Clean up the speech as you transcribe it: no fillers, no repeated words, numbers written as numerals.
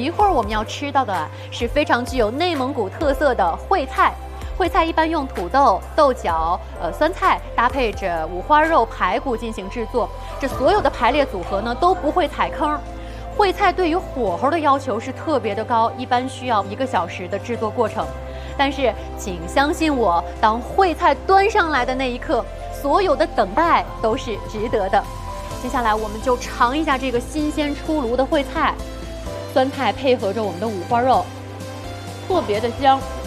一会儿我们要吃到的是非常具有内蒙古特色的烩菜。烩菜一般用土豆、豆角、酸菜搭配着五花肉、排骨进行制作，这所有的排列组合呢都不会踩坑。烩菜对于火候的要求是特别的高，一般需要1个小时的制作过程。但是请相信我，当烩菜端上来的那一刻，所有的等待都是值得的。接下来我们就尝一下这个新鲜出炉的烩菜，酸菜配合着我们的五花肉，特别的香。